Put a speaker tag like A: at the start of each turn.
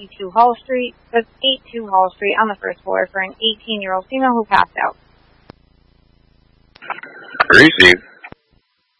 A: 82 Hall Street. That's 82 Hall Street on the first floor for an 18-year-old female who passed out.
B: Received.